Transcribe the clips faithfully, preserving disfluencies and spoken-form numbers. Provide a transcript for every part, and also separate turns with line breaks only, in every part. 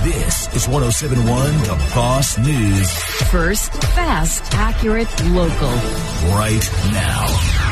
This is one oh seven point one The Boss News.
First, fast, accurate, local.
Right now.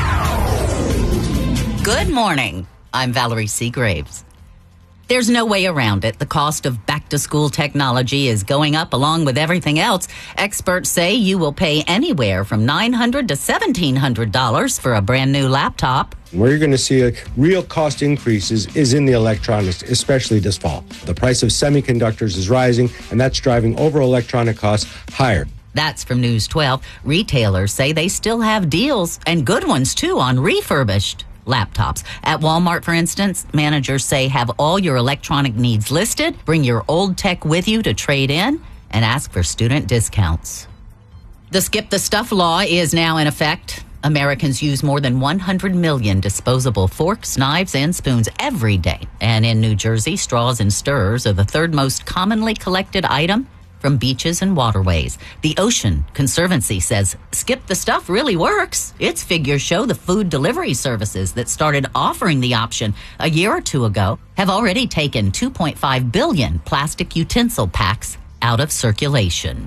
Good morning. I'm Valerie Seagraves. There's no way around it. The cost of back-to-school technology is going up along with everything else. Experts say you will pay anywhere from nine hundred dollars to seventeen hundred dollars for a brand new laptop.
Where you're going to see a real cost increases is in the electronics, especially this fall. The price of semiconductors is rising, and that's driving overall electronic costs higher.
That's from News twelve. Retailers say they still have deals, and good ones too, on refurbished laptops. At Walmart, for instance, managers say have all your electronic needs listed, bring your old tech with you to trade in, and ask for student discounts. The Skip the Stuff law is now in effect. Americans use more than one hundred million disposable forks, knives, and spoons every day. And in New Jersey, straws and stirrers are the third most commonly collected item from beaches and waterways. The Ocean Conservancy says Skip the Stuff really works. Its figures show the food delivery services that started offering the option a year or two ago have already taken two point five billion plastic utensil packs out of circulation.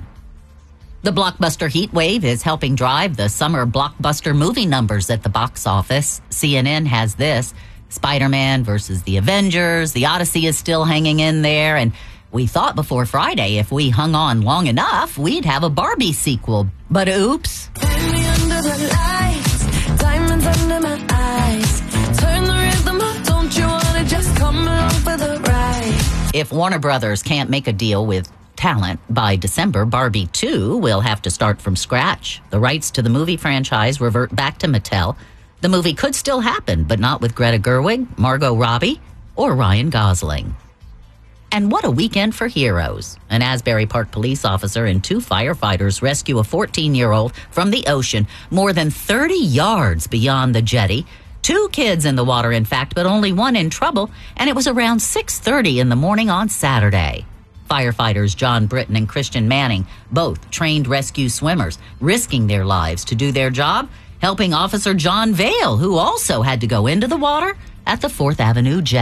The blockbuster heat wave is helping drive the summer blockbuster movie numbers at the box office. C N N has this: Spider-Man versus the Avengers, The Odyssey is still hanging in there, and we thought before Friday if we hung on long enough, we'd have a Barbie sequel. But oops.
Turn me under the lights, diamonds under my eyes. Turn the rhythm up, don't you wanna just come along for the ride?
If Warner Brothers can't make a deal with talent by December, Barbie two will have to start from scratch. The rights to the movie franchise revert back to Mattel. The movie could still happen, but not with Greta Gerwig, Margot Robbie, or Ryan Gosling. And what a weekend for heroes. An Asbury Park police officer and two firefighters rescue a fourteen-year-old from the ocean more than thirty yards beyond the jetty. Two kids in the water, in fact, but only one in trouble, and it was around six thirty in the morning on Saturday. Firefighters John Britton and Christian Manning, both trained rescue swimmers, risking their lives to do their job, helping Officer John Vale, who also had to go into the water at the fourth Avenue jetty.